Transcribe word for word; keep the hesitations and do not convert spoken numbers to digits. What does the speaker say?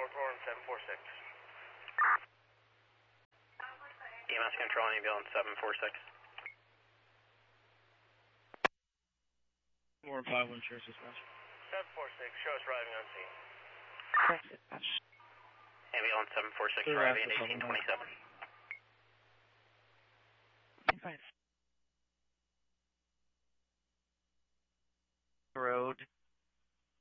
North Orange seven four six. E M S control, ambulance seven four six. Four five one, share dispatch. seven four six, show us arriving on scene. Thanks, dispatch. Ambulance seven four six Clear arriving after at eighteen twenty-seven. Fine.